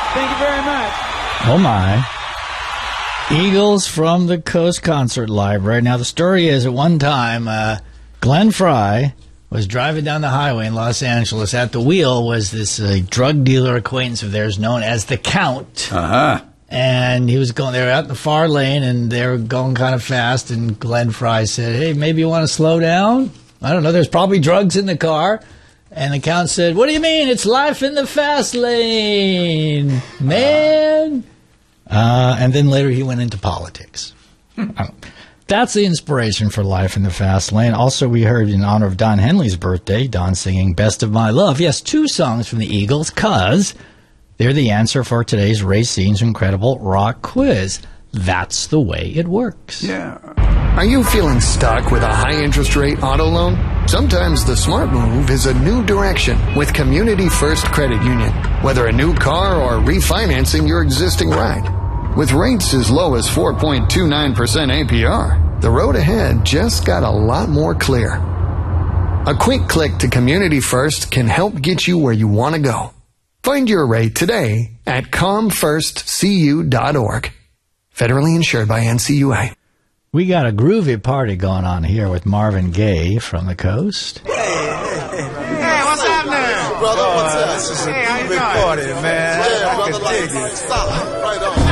Thank you very much. Oh, my. Eagles from the Coast Concert Library. Now, the story is at one time, Glenn Frey was driving down the highway in Los Angeles. At the wheel was this drug dealer acquaintance of theirs known as the Count. Uh-huh. And he was going, they were out in the far lane, and they were going kind of fast, and Glenn Frey said, hey, maybe you want to slow down? I don't know, there's probably drugs in the car. And the Count said, what do you mean? It's life in the fast lane, man. And then later he went into politics. That's the inspiration for Life in the Fast Lane. Also, we heard in honor of Don Henley's birthday, Don singing Best of My Love. Yes, 2 songs from the Eagles, because they're the answer for today's Racine's Incredible Rock Quiz. That's the way it works. Yeah. Are you feeling stuck with a high interest rate auto loan? Sometimes the smart move is a new direction with Community First Credit Union. Whether a new car or refinancing your existing ride. With rates as low as 4.29% APR, the road ahead just got a lot more clear. A quick click to Community First can help get you where you want to go. Find your rate today at comfirstcu.org. Federally insured by NCUA. We got a groovy party going on here with Marvin Gaye from the coast. Hey, what's happening? Brother, what's up? This is a big party, man. Yeah, I brother, can dig it. stop. Right on.